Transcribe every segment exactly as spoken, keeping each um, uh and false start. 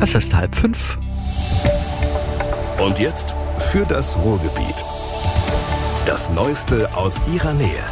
Es ist halb fünf. Und jetzt für das Ruhrgebiet. Das Neueste aus ihrer Nähe.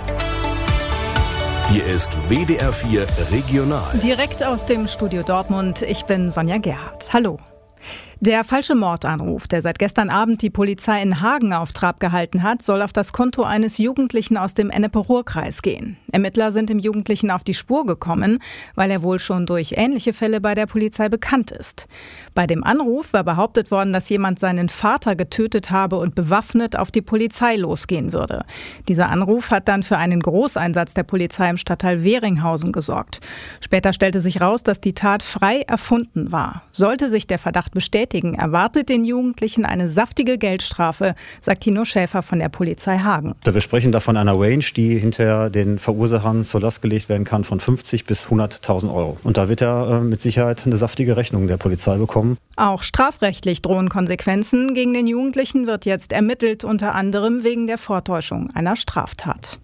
Hier ist W D R vier Regional. Direkt aus dem Studio Dortmund. Ich bin Sonja Gerhardt. Hallo. Der falsche Mordanruf, der seit gestern Abend die Polizei in Hagen auf Trab gehalten hat, soll auf das Konto eines Jugendlichen aus dem Ennepe-Ruhr-Kreis gehen. Ermittler sind dem Jugendlichen auf die Spur gekommen, weil er wohl schon durch ähnliche Fälle bei der Polizei bekannt ist. Bei dem Anruf war behauptet worden, dass jemand seinen Vater getötet habe und bewaffnet auf die Polizei losgehen würde. Dieser Anruf hat dann für einen Großeinsatz der Polizei im Stadtteil Weringhausen gesorgt. Später stellte sich raus, dass die Tat frei erfunden war. Sollte sich der Verdacht bestätigen, erwartet den Jugendlichen eine saftige Geldstrafe, sagt Tino Schäfer von der Polizei Hagen. Wir sprechen da von einer Range, die hinterher den Verursachern zur Last gelegt werden kann von fünfzig bis hunderttausend Euro. Und da wird er äh, mit Sicherheit eine saftige Rechnung der Polizei bekommen. Auch strafrechtlich drohen Konsequenzen. Gegen den Jugendlichen wird jetzt ermittelt, unter anderem wegen der Vortäuschung einer Straftat.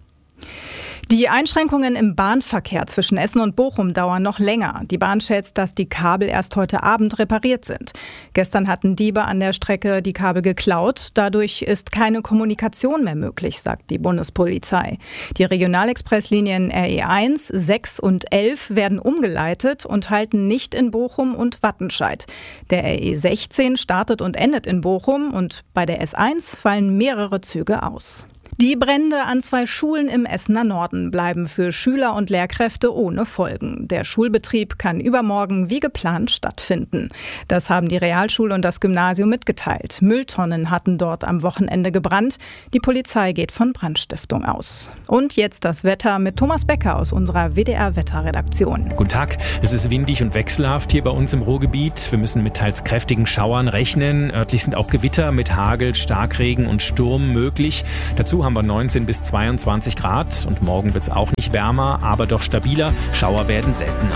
Die Einschränkungen im Bahnverkehr zwischen Essen und Bochum dauern noch länger. Die Bahn schätzt, dass die Kabel erst heute Abend repariert sind. Gestern hatten Diebe an der Strecke die Kabel geklaut. Dadurch ist keine Kommunikation mehr möglich, sagt die Bundespolizei. Die Regionalexpresslinien R E eins, sechs und elf werden umgeleitet und halten nicht in Bochum und Wattenscheid. Der R E sechzehn startet und endet in Bochum und bei der S eins fallen mehrere Züge aus. Die Brände an zwei Schulen im Essener Norden bleiben für Schüler und Lehrkräfte ohne Folgen. Der Schulbetrieb kann übermorgen wie geplant stattfinden. Das haben die Realschule und das Gymnasium mitgeteilt. Mülltonnen hatten dort am Wochenende gebrannt. Die Polizei geht von Brandstiftung aus. Und jetzt das Wetter mit Thomas Becker aus unserer W D R-Wetterredaktion. Guten Tag. Es ist windig und wechselhaft hier bei uns im Ruhrgebiet. Wir müssen mit teils kräftigen Schauern rechnen. Örtlich sind auch Gewitter mit Hagel, Starkregen und Sturm möglich. Dazu haben wir neunzehn bis zweiundzwanzig Grad und morgen wird es auch nicht wärmer, aber doch stabiler. Schauer werden seltener.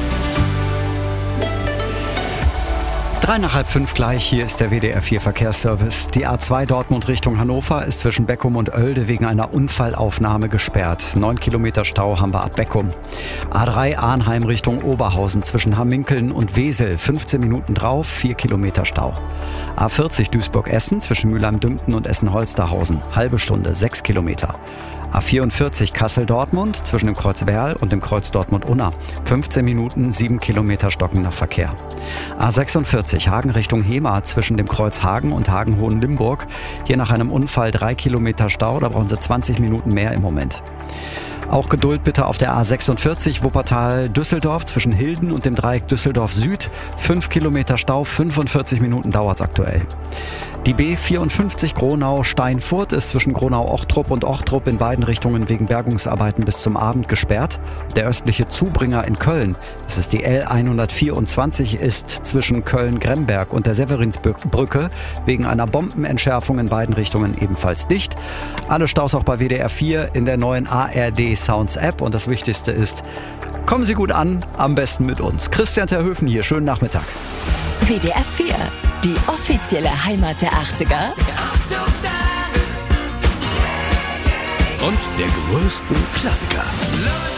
Drei nach halb fünf gleich, hier ist der W D R vier Verkehrsservice. Die A zwei Dortmund Richtung Hannover ist zwischen Beckum und Oelde wegen einer Unfallaufnahme gesperrt. Neun Kilometer Stau haben wir ab Beckum. A drei Arnheim Richtung Oberhausen zwischen Hamminkeln und Wesel, fünfzehn Minuten drauf, vier Kilometer Stau. A vierzig Duisburg-Essen zwischen Mülheim-Dümpten und Essen-Holsterhausen, halbe Stunde, sechs Kilometer. A vierundvierzig Kassel-Dortmund zwischen dem Kreuz Werl und dem Kreuz Dortmund-Unna. fünfzehn Minuten, sieben Kilometer stockender Verkehr. A sechsundvierzig Hagen Richtung Hemer zwischen dem Kreuz Hagen und Hagen-Hohenlimburg. Hier nach einem Unfall drei Kilometer Stau, da brauchen Sie zwanzig Minuten mehr im Moment. Auch Geduld bitte auf der A sechsundvierzig Wuppertal-Düsseldorf zwischen Hilden und dem Dreieck Düsseldorf Süd. fünf Kilometer Stau, fünfundvierzig Minuten dauert es aktuell. Die B vierundfünfzig Gronau-Steinfurt ist zwischen Gronau-Ochtrup und Ochtrup in beiden Richtungen wegen Bergungsarbeiten bis zum Abend gesperrt. Der östliche Zubringer in Köln, das ist die L hundertvierundzwanzig, ist zwischen Köln-Gremberg und der Severinsbrücke wegen einer Bombenentschärfung in beiden Richtungen ebenfalls dicht. Alle Staus auch bei W D R vier in der neuen A R D Sounds App. Und das Wichtigste ist, kommen Sie gut an, am besten mit uns. Christian Zerhöfen hier, schönen Nachmittag. W D R vier, die offizielle Heimat der achtziger. Und der größten Klassiker.